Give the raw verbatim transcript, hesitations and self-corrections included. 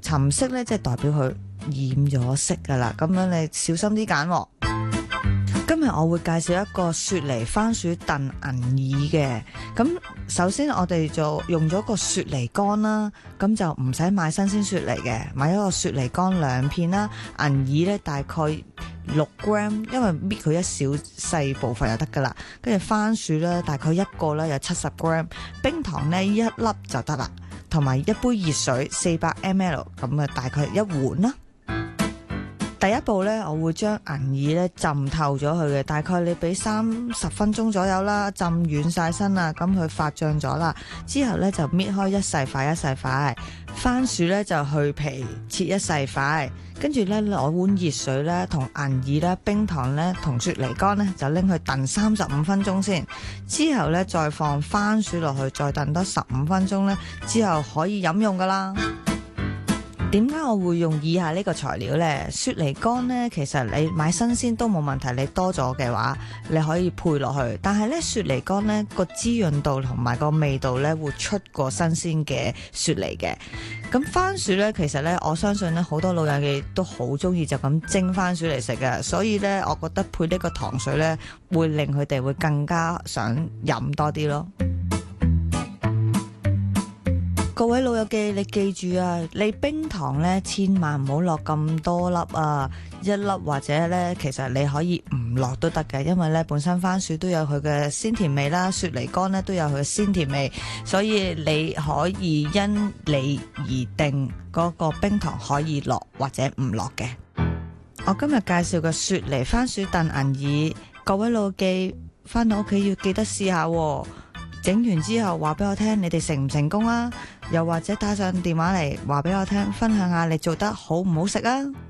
沉色咧即係代表佢染咗色噶啦，咁樣你小心啲揀喎。今日我會介紹一個雪梨番薯燉銀耳嘅。咁首先我哋就用咗個雪梨乾啦，咁就唔使買新鮮雪梨嘅，買一個雪梨乾兩片啦。銀耳咧大概六 gram， 因為搣佢一小細部分就得噶啦。跟住番薯咧大概一個咧有七十 gram， 冰糖咧一粒就得啦，同埋一杯熱水四百 ml， 咁啊大概一碗啦。第一步呢，我會將銀耳呢浸透咗佢嘅，大概你俾三十分鐘左右啦，浸軟晒身啦，咁佢發脹咗啦。之後呢，就搣開一細塊一細塊，番薯呢就去皮切一細塊，跟住呢，攞碗熱水呢，同銀耳呢、冰糖呢、同雪梨乾呢，就拎去燉三十五分鐘先。之後呢，再放番薯落去，再燉多十五分鐘呢，之後可以飲用噶啦。點解我會用以下呢個材料呢？雪梨乾呢，其實你買新鮮都冇問題，你多咗嘅話，你可以配落去。但係呢，雪梨乾呢個滋潤度同埋個味道呢，會出過新鮮嘅雪梨嘅。咁番薯呢，其實呢，我相信呢好多老友記都好中意就咁蒸番薯嚟食嘅，所以呢，我覺得配呢個糖水呢，會令佢哋會更加想飲多啲咯。各位老友記，你記住啊，你冰糖咧千萬唔好落咁多粒啊，一粒或者咧，其實你可以唔落都得嘅，因為咧本身番薯都有佢嘅鮮甜味啦，雪梨乾咧都有佢嘅鮮甜味，所以你可以因你而定嗰個冰糖可以落或者唔落嘅。我今日介紹嘅雪梨番薯燉銀耳，各位老友記翻到屋企要記得試下喎。整完之後話俾我聽，你哋成唔成功啊？又或者打上電話嚟話俾我聽，分享下你做得好唔好食啊？